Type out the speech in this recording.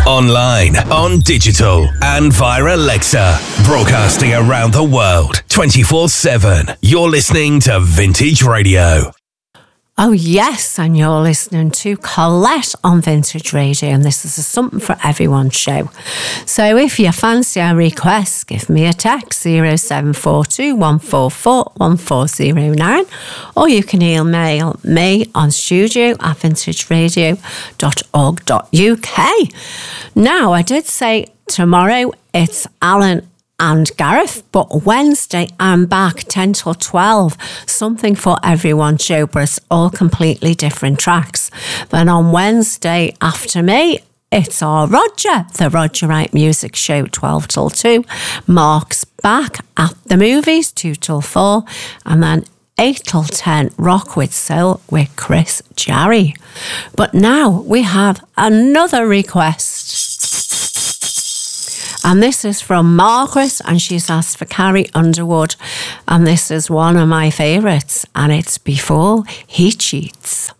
Online, on digital, and via Alexa. Broadcasting around the world, 24/7. You're listening to Vintage Radio. Oh yes, and you're listening to Colette on Vintage Radio, and this is a Something for Everyone show. So if you fancy a request, give me a text 0742 144 1409, or you can email me on studio@vintageradio.org.uk. Now, I did say tomorrow it's Alan and Gareth, but Wednesday I'm back 10 till 12, Something for Everyone show, but it's all completely different tracks. Then on Wednesday after me, it's our Roger, the Roger Wright Music Show, 12 till 2. Mark's back at the movies, 2 till 4, and then 8 till 10, Rock with Soul with Chris Jarry. But now we have another request. And this is from Margaret, and she's asked for Carrie Underwood. And this is one of my favourites, and it's Before He Cheats.